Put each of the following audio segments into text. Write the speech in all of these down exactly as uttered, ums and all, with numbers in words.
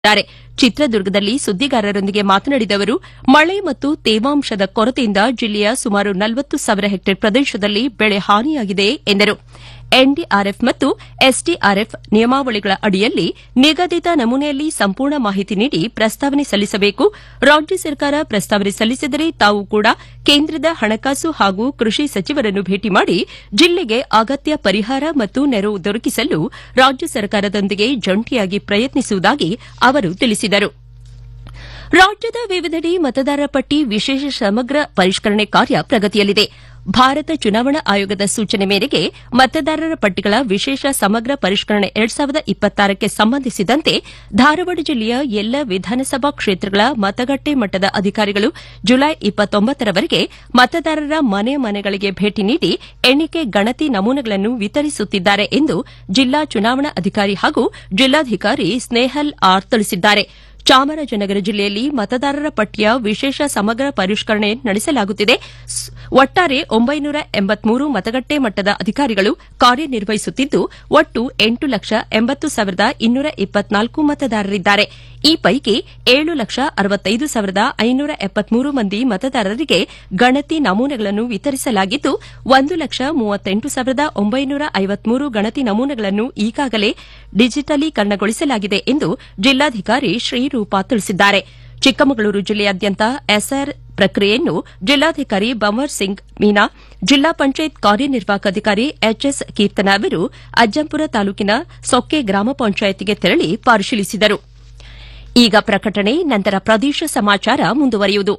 ಚಿತ್ರದುರ್ಗದಲ್ಲಿ ಸುದ್ದಿಗಾರರೊಂದಿಗೆ ಮಾತನಾಡಿದ ಅವರು ಮಳೆ ಮತ್ತು ತೇವಾಂಶದ ಕೊರತೆಯಿಂದ ಜಿಲ್ಲೆಯ ಸುಮಾರು ನಲವತ್ತು ಸಾವಿರ ಹೆಕ್ಟೇರ್ ಪ್ರದೇಶದಲ್ಲಿ ಬೆಳೆ ಹಾನಿಯಾಗಿದೆ ಎಂದರು. ಎನ್ಡಿಆರ್ಎಫ್ ಮತ್ತು ಎಸ್ಡಿಆರ್ಎಫ್ ನಿಯಮಾವಳಿಗಳ ಅಡಿಯಲ್ಲಿ ನಿಗದಿತ ನಮೂನೆಯಲ್ಲಿ ಸಂಪೂರ್ಣ ಮಾಹಿತಿ ನೀಡಿ ಪ್ರಸ್ತಾವನೆ ಸಲ್ಲಿಸಬೇಕು. ರಾಜ್ಯ ಸರ್ಕಾರ ಪ್ರಸ್ತಾವನೆ ಸಲ್ಲಿಸಿದರೆ ತಾವು ಕೂಡ ಕೇಂದ್ರದ ಹಣಕಾಸು ಹಾಗೂ ಕೃಷಿ ಸಚಿವರನ್ನು ಭೇಟಿ ಮಾಡಿ ಜಿಲ್ಲೆಗೆ ಅಗತ್ಯ ಪರಿಹಾರ ಮತ್ತು ನೆರವು ದೊರಕಿಸಲು ರಾಜ್ಯ ಸರ್ಕಾರದೊಂದಿಗೆ ಜಂಟಿಯಾಗಿ ಪ್ರಯತ್ನಿಸುವುದಾಗಿ ಅವರು ತಿಳಿಸಿದರು. ರಾಜ್ಯದ ವಿವಿಧೆಡೆ ಮತದಾರರ ಪಟ್ಟಿ ವಿಶೇಷ ಸಮಗ್ರ ಪರಿಷ್ಕರಣೆ ಕಾರ್ಯ ಪ್ರಗತಿಯಲ್ಲಿದೆ. ಭಾರತ ಚುನಾವಣಾ ಆಯೋಗದ ಸೂಚನೆ ಮೇರೆಗೆ ಮತದಾರರ ಪಟ್ಟಿಗಳ ವಿಶೇಷ ಸಮಗ್ರ ಪರಿಷ್ಕರಣೆ ಎರಡ್ ಸಾವಿರದ ಇಪ್ಪತ್ತಾರಕ್ಕೆ ಸಂಬಂಧಿಸಿದಂತೆ ಧಾರವಾಡ ಜಿಲ್ಲೆಯ ಎಲ್ಲ ವಿಧಾನಸಭಾ ಕ್ಷೇತ್ರಗಳ ಮತಗಟ್ಟೆ ಮಟ್ಟದ ಅಧಿಕಾರಿಗಳು ಜುಲೈ ಇಪ್ಪತ್ತೊಂಬತ್ತರವರೆಗೆ ಮತದಾರರ ಮನೆ ಮನೆಗಳಿಗೆ ಭೇಟಿ ನೀಡಿ ಎಣಿಕೆ ಗಣತಿ ನಮೂನೆಗಳನ್ನು ವಿತರಿಸುತ್ತಿದ್ದಾರೆ ಎಂದು ಜಿಲ್ಲಾ ಚುನಾವಣಾ ಅಧಿಕಾರಿ ಹಾಗೂ ಜಿಲ್ಲಾಧಿಕಾರಿ ಸ್ನೇಹಲ್ ಆರ್ ತಿಳಿಸಿದ್ದಾರೆ. ಚಾಮರಾಜನಗರ ಜಿಲ್ಲೆಯಲ್ಲಿ ಮತದಾರರ ಪಟ್ಟಿಯ ವಿಶೇಷ ಸಮಗ್ರ ಪರಿಷ್ಕರಣೆ ನಡೆಸಲಾಗುತ್ತಿದೆ. ಒಟ್ಟಾರೆ ಒಂಬೈನೂರ ಎಂಬತ್ಮೂರು ಮತಗಟ್ಟೆ ಮಟ್ಟದ ಅಧಿಕಾರಿಗಳು ಕಾರ್ಯನಿರ್ವಹಿಸುತ್ತಿದ್ದು ಒಟ್ಟು ಎಂಟು ಲಕ್ಷ ಎಂಬತ್ತು ಸಾವಿರದ ಇನ್ನೂರ ಇಪ್ಪತ್ನಾಲ್ಕು ಮತದಾರರಿದ್ದಾರೆ. ಈ ಪೈಕಿ ಏಳು ಲಕ್ಷ ಅರವತ್ತೈದು ಸಾವಿರದ ಐನೂರ ಎಪ್ಪತ್ಮೂರು ಮಂದಿ ಮತದಾರರಿಗೆ ಗಣತಿ ನಮೂನೆಗಳನ್ನು ವಿತರಿಸಲಾಗಿದ್ದು ಒಂದು ಲಕ್ಷ ಮೂವತ್ತೆಂಟು ಸಾವಿರದ ಒಂಬೈನೂರ ಐವತ್ಮೂರು ಗಣತಿ ನಮೂನೆಗಳನ್ನು ಈಗಾಗಲೇ ಡಿಜಿಟಲೀಕರಣಗೊಳಿಸಲಾಗಿದೆ ಎಂದು ಜಿಲ್ಲಾಧಿಕಾರಿ ಶ್ರೀರೂಪಾ ತಿಳಿಸಿದ್ದಾರೆ. ಚಿಕ್ಕಮಗಳೂರು ಜಿಲ್ಲೆಯಾದ್ಯಂತ ಎಸ್ಆರ್ ಪ್ರಕ್ರಿಯೆಯನ್ನು ಜಿಲ್ಲಾಧಿಕಾರಿ ಬಂವರ್ ಸಿಂಗ್ ಮೀನಾ, ಜಿಲ್ಲಾ ಪಂಚಾಯತ್ ಕಾರ್ಯನಿರ್ವಾಹಕ ಅಧಿಕಾರಿ ಎಚ್ಎಸ್ ಕೀರ್ತನ ಅವರು ಅಜ್ಜಂಪುರ ತಾಲೂಕಿನ ಸೊಕ್ಕೆ ಗ್ರಾಮ ಪಂಚಾಯತ್ಗೆ ತೆರಳಿ ಪರಿಶೀಲಿಸಿದರು. ಈಗ ಪ್ರಕಟಣೆ, ನಂತರ ಪ್ರದೇಶ ಸಮಾಚಾರ ಮುಂದುವರಿಯುವುದು.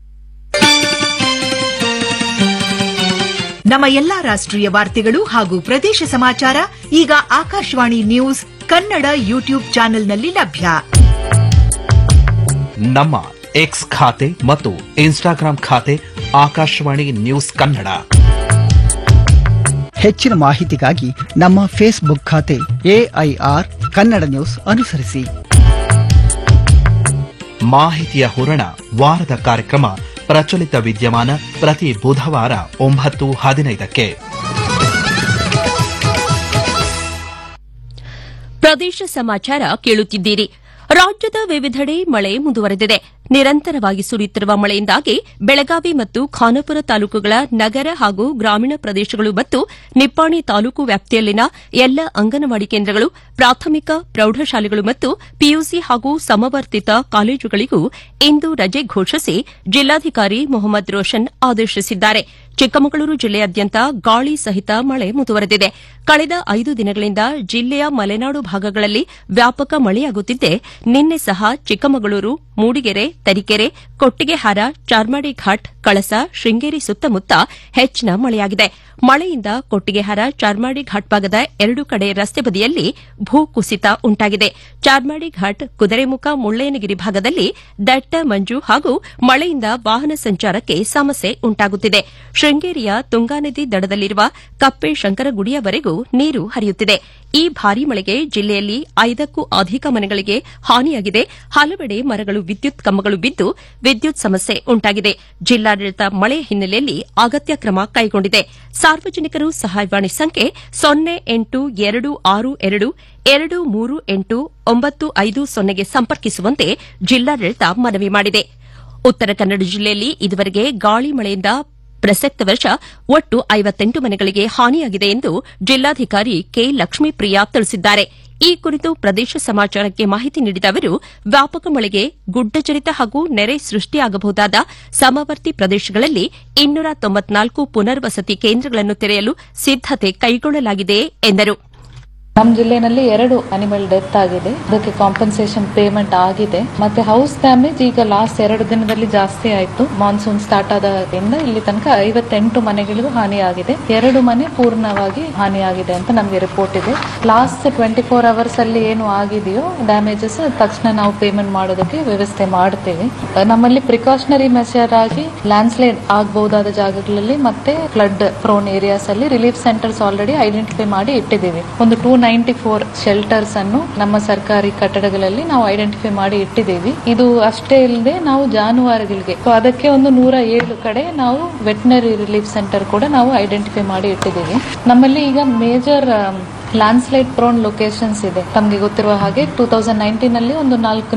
ನಮ್ಮ ಎಲ್ಲಾ ರಾಷ್ಟ್ರೀಯ ವಾರ್ತೆಗಳು ಹಾಗೂ ಪ್ರದೇಶ ಸಮಾಚಾರ ಈಗ ಆಕಾಶವಾಣಿ ನ್ಯೂಸ್ ಕನ್ನಡ ಯೂಟ್ಯೂಬ್ ಚಾನೆಲ್ನಲ್ಲಿ ಲಭ್ಯ. ನಮ್ಮ ಎಕ್ಸ್ ಖಾತೆ ಮತ್ತು ಇನ್ಸ್ಟಾಗ್ರಾಂ ಖಾತೆ ಆಕಾಶವಾಣಿ ನ್ಯೂಸ್ ಕನ್ನಡ. ಹೆಚ್ಚಿನ ಮಾಹಿತಿಗಾಗಿ ನಮ್ಮ ಫೇಸ್ಬುಕ್ ಖಾತೆ ಎಐಆರ್ ಕನ್ನಡ ನ್ಯೂಸ್ ಅನುಸರಿಸಿ. ಮಾಹಿತಿಯ ಹೂರಣ ವಾರದ ಕಾರ್ಯಕ್ರಮ ಪ್ರಚಲಿತ ವಿದ್ಯಮಾನ ಪ್ರತಿ ಬುಧವಾರ ಒಂಬತ್ತು ಹದಿನೈದಕ್ಕೆ. ಪ್ರದೇಶ ಸಮಾಚಾರ ಕೇಳುತ್ತಿದ್ದೀರಿ. ರಾಜ್ಯದ ವಿವಿಧೆಡೆ ಮಳೆ ಮುಂದುವರೆದಿದೆ. ನಿರಂತರವಾಗಿ ಸುರಿಯುತ್ತಿರುವ ಮಳೆಯಿಂದಾಗಿ ಬೆಳಗಾವಿ ಮತ್ತು ಖಾನಾಪುರ ತಾಲೂಕುಗಳ ನಗರ ಹಾಗೂ ಗ್ರಾಮೀಣ ಪ್ರದೇಶಗಳು ಮತ್ತು ನಿಪ್ಪಾಣಿ ತಾಲೂಕು ವ್ಯಾಪ್ತಿಯಲ್ಲಿನ ಎಲ್ಲ ಅಂಗನವಾಡಿ ಕೇಂದ್ರಗಳು, ಪ್ರಾಥಮಿಕ ಪ್ರೌಢಶಾಲೆಗಳು ಮತ್ತು ಪಿಯುಸಿ ಹಾಗೂ ಸಮವರ್ತಿತ ಕಾಲೇಜುಗಳಿಗೂ ಇಂದು ರಜೆ ಘೋಷಿಸಿ ಜಿಲ್ಲಾಧಿಕಾರಿ ಮೊಹಮ್ಮದ್ ರೋಷನ್ ಆದೇಶಿಸಿದ್ದಾರೆ. ಚಿಕ್ಕಮಗಳೂರು ಜಿಲ್ಲೆಯಾದ್ಯಂತ ಗಾಳಿ ಸಹಿತ ಮಳೆ ಮುಂದುವರೆದಿದೆ. ಕಳೆದ ಐದು ದಿನಗಳಿಂದ ಜಿಲ್ಲೆಯ ಮಲೆನಾಡು ಭಾಗಗಳಲ್ಲಿ ವ್ಯಾಪಕ ಮಳೆಯಾಗುತ್ತಿದ್ದೆ. ನಿನ್ನೆ ಸಹ ಚಿಕ್ಕಮಗಳೂರು, ಮೂಡಿಗೆರೆ, ತರೀಕೆರೆ, ಕೊಟ್ಟಿಗೆಹಾರ, ಚಾರ್ಮಾಡಿ ಘಾಟ್, ಕಳಸ, ಶೃಂಗೇರಿ ಸುತ್ತಮುತ್ತ ಹೆಚ್ಚಿನ ಮಳೆಯಾಗಿದೆ. ಮಳೆಯಿಂದ ಕೊಟ್ಟಿಗೆಹಾರ, ಚಾರ್ಮಾಡಿ ಘಾಟ್ ಭಾಗದ ಎರಡು ಕಡೆ ರಸ್ತೆ ಬದಿಯಲ್ಲಿ ಭೂಕುಸಿತ ಉಂಟಾಗಿದೆ. ಚಾರ್ಮಾಡಿ ಘಾಟ್, ಕುದುರೆಮುಖ, ಮುಳ್ಳಯ್ಯನಗಿರಿ ಭಾಗದಲ್ಲಿ ದಟ್ಟ ಮಂಜು ಹಾಗೂ ಮಳೆಯಿಂದ ವಾಹನ ಸಂಚಾರಕ್ಕೆ ಸಮಸ್ಯೆ ಉಂಟಾಗುತ್ತಿದೆ. ಶೃಂಗೇರಿಯ ತುಂಗಾನದಿ ದಡದಲ್ಲಿರುವ ಕಪ್ಪೆ ಶಂಕರಗುಡಿಯವರೆಗೂ ನೀರು ಹರಿಯುತ್ತಿದೆ. ಈ ಭಾರೀ ಮಳೆಗೆ ಜಿಲ್ಲೆಯಲ್ಲಿ ಐದಕ್ಕೂ ಅಧಿಕ ಮನೆಗಳಿಗೆ ಹಾನಿಯಾಗಿದೆ. ಹಲವೆಡೆ ಮರಗಳು, ವಿದ್ಯುತ್ ಕಂಬಗಳು ಬಿದ್ದು ವಿದ್ಯುತ್ ಸಮಸ್ಯೆ ಉಂಟಾಗಿದೆ. ಜಿಲ್ಲಾಡಳಿತ ಮಳೆ ಹಿನ್ನೆಲೆಯಲ್ಲಿ ಅಗತ್ಯ ಕ್ರಮ ಕೈಗೊಂಡಿದೆ. ಸಾರ್ವಜನಿಕರು ಸಹಾಯವಾಣಿ ಸಂಖ್ಯೆ ಸೊನ್ನೆ ಎಂಟು ಎರಡು ಆರು ಎರಡು ಎರಡು ಮೂರು ಎಂಟು ಒಂಬತ್ತು ಐದು ಸೊನ್ನೆಗೆ ಸಂಪರ್ಕಿಸುವಂತೆ ಜಿಲ್ಲಾಡಳಿತ ಮನವಿ ಮಾಡಿದೆ. ಉತ್ತರ ಕನ್ನಡ ಜಿಲ್ಲೆಯಲ್ಲಿ ಇದುವರೆಗೆ ಗಾಳಿ ಮಳೆಯಿಂದ ಪ್ರಸಕ್ತ ವರ್ಷ ಒಟ್ಟು ಐವತ್ತೆಂಟು ಮನೆಗಳಿಗೆ ಹಾನಿಯಾಗಿದೆ ಎಂದು ಜಿಲ್ಲಾಧಿಕಾರಿ ಕೆ ಲಕ್ಷ್ಮೀಪ್ರಿಯಾ ತಿಳಿಸಿದ್ದಾರೆ. ಈ ಕುರಿತು ಪ್ರದೇಶ ಸಮಾಚಾರಕ್ಕೆ ಮಾಹಿತಿ ನೀಡಿದ ಅವರು, ವ್ಯಾಪಕ ಮಳೆಗೆ ಗುಡ್ಡಚರಿತ ಹಾಗೂ ನೆರೆ ಸೃಷ್ಟಿಯಾಗಬಹುದಾದ ಸಮವರ್ತಿ ಪ್ರದೇಶಗಳಲ್ಲಿ ಇನ್ನೂರ ತೊಂಬತ್ನಾಲ್ಕು ಪುನರ್ವಸತಿ ಕೇಂದ್ರಗಳನ್ನು ತೆರೆಯಲು ಸಿದ್ದತೆ ಕೈಗೊಳ್ಳಲಾಗಿದೆ ಎಂದರು. ನಮ್ಮ ಜಿಲ್ಲೆನಲ್ಲಿ ಎರಡು ಅನಿಮಲ್ ಡೆತ್ ಆಗಿದೆ. ಅದಕ್ಕೆ ಕಾಂಪನ್ಸೇಷನ್ ಪೇಮೆಂಟ್ ಆಗಿದೆ. ಮತ್ತೆ ಹೌಸ್ ಡ್ಯಾಮೇಜ್ ಈಗ ಲಾಸ್ಟ್ ಎರಡು ದಿನದಲ್ಲಿ ಜಾಸ್ತಿ ಆಯ್ತು. ಮಾನ್ಸೂನ್ ಸ್ಟಾರ್ಟ್ ಆದಾಗಿಂದ ಇಲ್ಲಿ ತನಕ ಐವತ್ತೆಂಟು ಮನೆಗಳಿಗೂ ಹಾನಿಯಾಗಿದೆ. ಎರಡು ಮನೆ ಪೂರ್ಣವಾಗಿ ಹಾನಿಯಾಗಿದೆ ಅಂತ ನಮಗೆ ರಿಪೋರ್ಟ್ ಇದೆ. ಲಾಸ್ಟ್ ಟ್ವೆಂಟಿ ಫೋರ್ ಅವರ್ಸ್ ಅಲ್ಲಿ ಏನು ಆಗಿದೆಯೋ ಡ್ಯಾಮೇಜಸ್ ತಕ್ಷಣ ನಾವು ಪೇಮೆಂಟ್ ಮಾಡೋದಕ್ಕೆ ವ್ಯವಸ್ಥೆ ಮಾಡ್ತೇವೆ. ನಮ್ಮಲ್ಲಿ ಪ್ರಿಕಾಷನರಿ ಮೆಷರ್ ಆಗಿ ಲ್ಯಾಂಡ್ ಸ್ಲೈಡ್ ಆಗಬಹುದಾದ ಜಾಗಗಳಲ್ಲಿ ಮತ್ತೆ ಫ್ಲಡ್ ಪ್ರೋನ್ ಏರಿಯಾಸ್ ಅಲ್ಲಿ ರಿಲೀಫ್ ಸೆಂಟರ್ಸ್ ಆಲ್ರೆಡಿ ಐಡೆಂಟಿಫೈ ಮಾಡಿ ಇಟ್ಟಿದ್ದೀವಿ. ಒಂದು ಟೂ ನೈಂಟಿ ಫೋರ್ ಶೆಲ್ಟರ್ಸ್ ಅನ್ನು ನಮ್ಮ ಸರ್ಕಾರಿ ಕಟ್ಟಡಗಳಲ್ಲಿ ನಾವು ಐಡೆಂಟಿಫೈ ಮಾಡಿ ಇಟ್ಟಿದ್ದೀವಿ. ಇದು ಅಷ್ಟೇ ಇಲ್ಲದೆ ನಾವು ಜಾನುವಾರುಗಳಿಗೆ ಅದಕ್ಕೆ ಒಂದು ನೂರ ಏಳು ಕಡೆ ನಾವು ವೆಟನರಿ ರಿಲೀಫ್ ಸೆಂಟರ್ ಕೂಡ ನಾವು ಐಡೆಂಟಿಫೈ ಮಾಡಿ ಇಟ್ಟಿದ್ದೀವಿ. ನಮ್ಮಲ್ಲಿ ಈಗ major land slide prone locations ಇದೆ. ತಮಗೆ ಗೊತ್ತಿರುವ ಹಾಗೆ ಟೂ ತೌಸಂಡ್ ನೈನ್ಟೀನ್ ಅಲ್ಲಿ ಒಂದು ನಾಲ್ಕು